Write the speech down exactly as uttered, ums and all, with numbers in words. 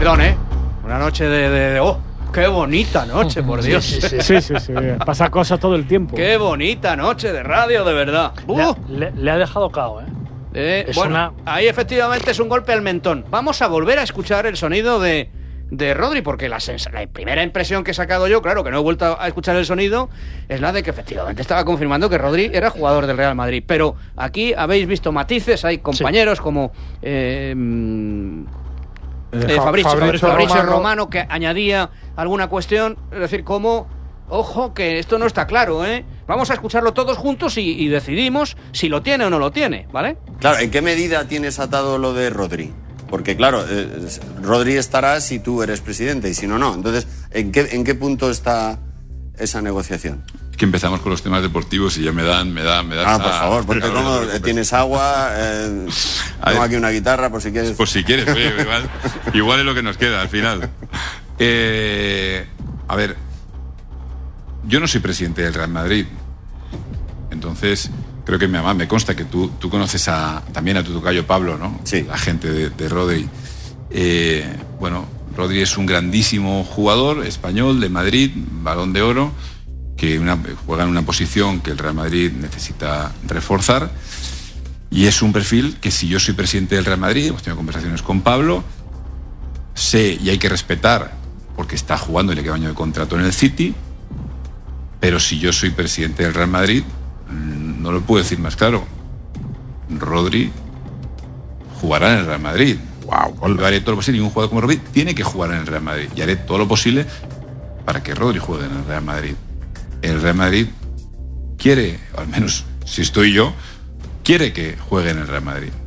perdón, ¿eh? Una noche de... de, de oh, qué bonita noche, por Dios. Sí, sí, sí, sí, sí, sí. Pasa cosas todo el tiempo. Qué bonita noche de radio, de verdad. Uh. Le, ha, le, le ha dejado cao, ¿eh? eh bueno, una... ahí efectivamente es un golpe al mentón. Vamos a volver a escuchar el sonido de, de Rodri, porque la, la primera impresión que he sacado yo, claro, que no he vuelto a escuchar el sonido, es la de que efectivamente estaba confirmando que Rodri era jugador del Real Madrid. Pero aquí habéis visto matices, hay compañeros sí. como... Eh, Eh, Fabricio, Fabricio, Fabricio Romano. Romano, que añadía alguna cuestión, es decir, como, ojo, que esto no está claro, ¿eh? Vamos a escucharlo todos juntos y, y decidimos si lo tiene o no lo tiene, ¿vale? Claro, ¿en qué medida tienes atado lo de Rodri? Porque, claro, eh, Rodri estará si tú eres presidente y si no, no. Entonces, ¿en qué, en qué punto está esa negociación? Es que empezamos con los temas deportivos y ya me dan, me dan, me dan... Ah, por favor, porque como tienes agua, eh, tengo aquí una guitarra por si quieres... Por si quieres, oye, igual, igual es lo que nos queda al final. Eh, a ver, yo no soy presidente del Real Madrid, entonces creo que mi mamá, me consta que tú, tú conoces a, también a tu tocayo Pablo, ¿no? Sí. La gente de, de Rodri. Eh, bueno, Rodri es un grandísimo jugador español de Madrid, Balón de Oro, que una, juega en una posición que el Real Madrid necesita reforzar, y es un perfil que, si yo soy presidente del Real Madrid, hemos tenido conversaciones con Pablo, sé y hay que respetar porque está jugando y le queda un año de contrato en el City, pero si yo soy presidente del Real Madrid, no lo puedo decir más claro, Rodri jugará en el Real Madrid. Wow, yo haré todo lo posible, y un jugador como Rodri tiene que jugar en el Real Madrid, y haré todo lo posible para que Rodri juegue en el Real Madrid. El Real Madrid quiere, o al menos si estoy yo, quiere que juegue en el Real Madrid.